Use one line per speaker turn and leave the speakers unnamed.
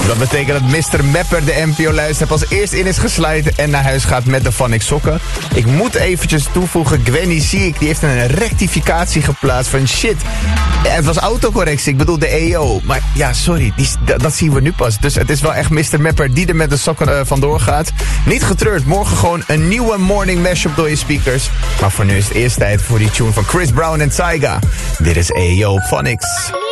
Dat betekent dat Mr. Mepper de NPO-luister pas eerst in is gesluiten en naar huis gaat met de Phonics sokken. Ik moet eventjes toevoegen, Gwenny Ziek, die heeft een rectificatie geplaatst van shit. Het was autocorrectie, ik bedoel de EO. Maar ja, sorry, dat zien we nu pas. Dus het is wel echt Mr. Mepper die er met de sokken vandoor gaat. Niet getreurd, morgen gewoon een nieuwe morning mashup door je speakers. Maar voor nu is het eerst tijd voor die tune van Chris Brown en Tyga. Dit is EO op Phonics.